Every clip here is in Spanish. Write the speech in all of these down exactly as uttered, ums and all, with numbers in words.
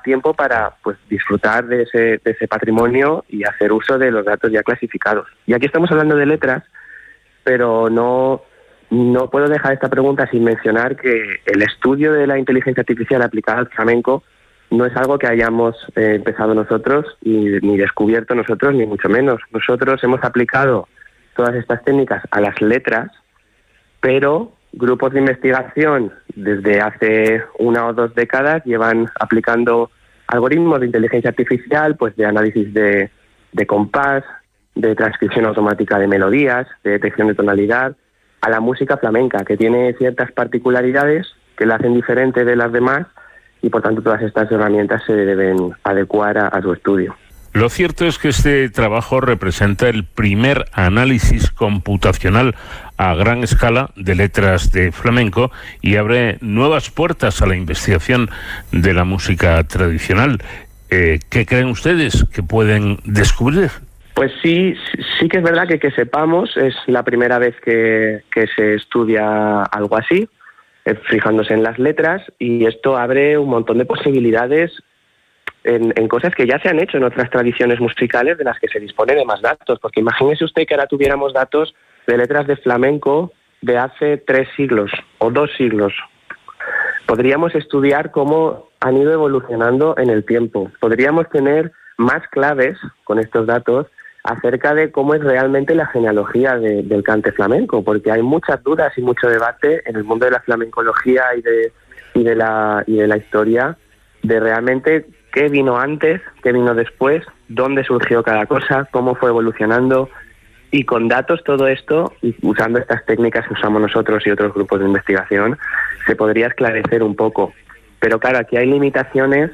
tiempo para pues disfrutar de ese, de ese patrimonio y hacer uso de los datos ya clasificados. Y aquí estamos hablando de letras, pero no, no puedo dejar esta pregunta sin mencionar que el estudio de la inteligencia artificial aplicada al flamenco no es algo que hayamos eh, empezado nosotros y, ni descubierto nosotros, ni mucho menos. Nosotros hemos aplicado todas estas técnicas a las letras, pero grupos de investigación desde hace una o dos décadas llevan aplicando algoritmos de inteligencia artificial, pues de análisis de, de compás, de transcripción automática de melodías, de detección de tonalidad, a la música flamenca, que tiene ciertas particularidades que la hacen diferente de las demás y por tanto todas estas herramientas se deben adecuar a, a su estudio. Lo cierto es que este trabajo representa el primer análisis computacional a gran escala de letras de flamenco y abre nuevas puertas a la investigación de la música tradicional. Eh, ¿Qué creen ustedes que pueden descubrir? Pues sí, sí que es verdad que que sepamos, es la primera vez que, que se estudia algo así, eh, fijándose en las letras, y esto abre un montón de posibilidades en, en cosas que ya se han hecho en otras tradiciones musicales de las que se dispone de más datos, porque imagínese usted que ahora tuviéramos datos de letras de flamenco de hace tres siglos o dos siglos. Podríamos estudiar cómo han ido evolucionando en el tiempo. Podríamos tener más claves con estos datos acerca de cómo es realmente la genealogía de, del cante flamenco, porque hay muchas dudas y mucho debate en el mundo de la flamencología y de, y de, la, y de la historia, de realmente qué vino antes, qué vino después, dónde surgió cada cosa, cómo fue evolucionando, y con datos todo esto, y usando estas técnicas que usamos nosotros y otros grupos de investigación, se podría esclarecer un poco. Pero claro, aquí hay limitaciones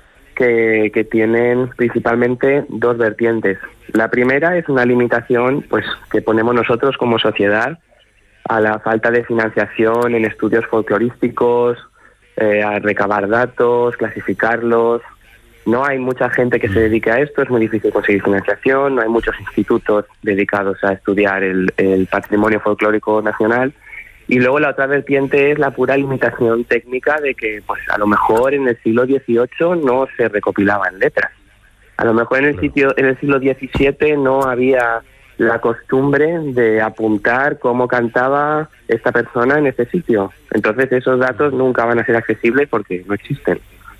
que, que tienen principalmente dos vertientes. La primera es una limitación pues que ponemos nosotros como sociedad a la falta de financiación en estudios folclorísticos, eh, a recabar datos, clasificarlos. No hay mucha gente que se dedique a esto, es muy difícil conseguir financiación, no hay muchos institutos dedicados a estudiar el, el patrimonio folclórico nacional. Y luego la otra vertiente es la pura limitación técnica de que pues a lo mejor en el siglo dieciocho no se recopilaban letras. A lo mejor en el, sitio, en el siglo diecisiete no había la costumbre de apuntar cómo cantaba esta persona en este sitio. Entonces esos datos nunca van a ser accesibles porque no existen.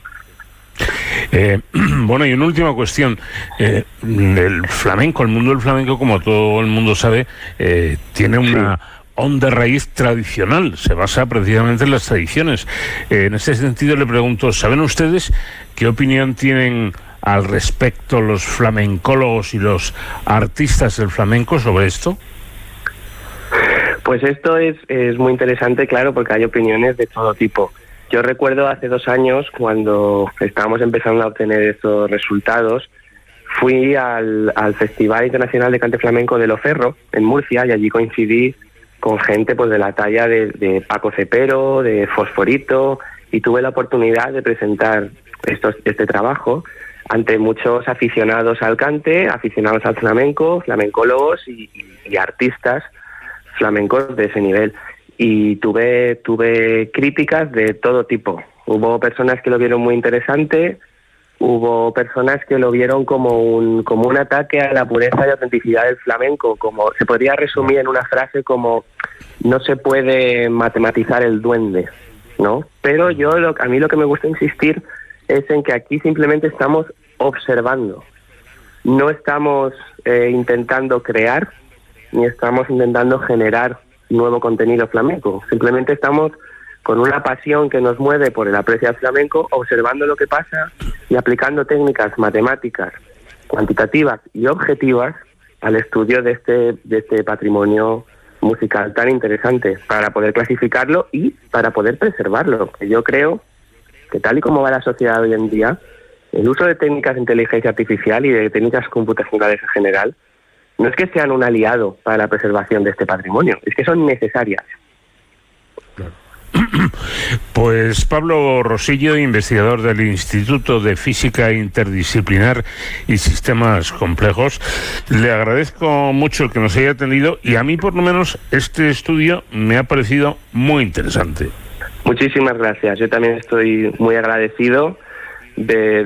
Eh, bueno, y una última cuestión. Eh, el flamenco, el mundo del flamenco, como todo el mundo sabe, eh, tiene una... Sí. honda raíz tradicional, se basa precisamente en las tradiciones. Eh, en ese sentido le pregunto, ¿saben ustedes qué opinión tienen al respecto los flamencólogos y los artistas del flamenco sobre esto? Pues esto es, es muy interesante, claro, porque hay opiniones de todo tipo. Yo recuerdo hace dos años, cuando estábamos empezando a obtener estos resultados, fui al, al Festival Internacional de Cante Flamenco de Loferro, en Murcia, y allí coincidí con gente pues de la talla de, de Paco Cepero, de Fosforito, y tuve la oportunidad de presentar estos, este trabajo ante muchos aficionados al cante, aficionados al flamenco, flamencólogos y, y, y artistas flamencos de ese nivel. Y tuve, tuve críticas de todo tipo. Hubo personas que lo vieron muy interesante, hubo personas que lo vieron como un como un ataque a la pureza y autenticidad del flamenco, como se podría resumir en una frase como no se puede matematizar el duende, ¿no? Pero yo lo, a mí lo que me gusta insistir es en que aquí simplemente estamos observando, no estamos eh, intentando crear ni estamos intentando generar nuevo contenido flamenco, simplemente estamos con una pasión que nos mueve por el aprecio al flamenco, observando lo que pasa y aplicando técnicas matemáticas, cuantitativas y objetivas al estudio de este, de este patrimonio musical tan interesante, para poder clasificarlo y para poder preservarlo. Yo creo que tal y como va la sociedad hoy en día, el uso de técnicas de inteligencia artificial y de técnicas computacionales en general no es que sean un aliado para la preservación de este patrimonio, es que son necesarias. Pues Pablo Rosillo, investigador del Instituto de Física Interdisciplinar y Sistemas Complejos, le agradezco mucho el que nos haya atendido, y a mí por lo menos este estudio me ha parecido muy interesante. Muchísimas gracias, yo también estoy muy agradecido de